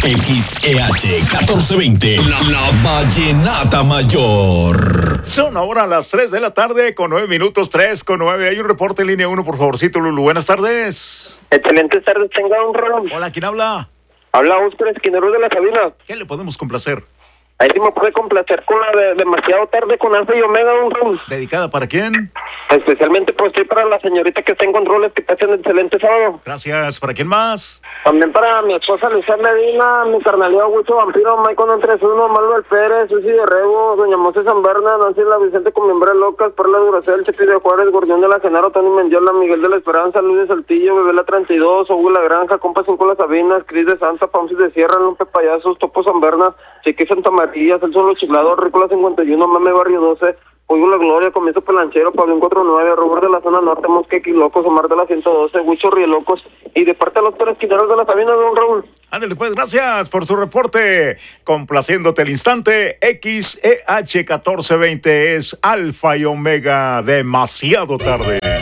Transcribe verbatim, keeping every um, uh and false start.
X E H catorce veinte, la, la Vallenata Mayor. Son ahora las tres de la tarde con nueve minutos, tres con nueve. Hay un reporte en línea uno, por favorcito, Lulu. Buenas tardes. Excelentes tardes, tenga un rol. Hola, ¿quién habla? Habla Óscar Esquinero de la Sabina. ¿Qué le podemos complacer? Ahí sí me puede complacer con la de demasiado tarde con Alfa y Omega, un rol. ¿Dedicada para quién? Especialmente pues estoy para la señorita que está en controles, que pasen un excelente sábado. Gracias. ¿Para quién más? También para mi esposa Lucía Medina, mi carnalito Huicho Vampiro, Michael tres uno, Manuel Pérez, Susi de Rebo, Doña Mose San Berna, Nancy La Vicente con Miembra Locas, Perla Duracel, Chepi de Juárez, Gordión de la Genaro, Tony Mendiola, Miguel de la Esperanza, Luis de Saltillo, Bebé la treinta y dos, Hugo La Granja, Compa cinco Las Sabinas, Cris de Santa, Pamsis de Sierra, Lompe Payasos, Topo San Berna, Chiqui Santa María, Celso Los Chiflados, Rícola cincuenta y uno, Mame Barrio doce, Pollo La Gloria, Comienzo Pelanchero, Pablín cuarenta y nueve, Robert de la Zona Norte, Mosquequi Locos, Omar de la ciento doce, Huicho Rielocos, y de parte de los tres quineros de la Sabina, don Raúl. Ándale, pues, gracias por su reporte. Complaciéndote el instante, X E H catorce veinte es Alfa y Omega, demasiado tarde.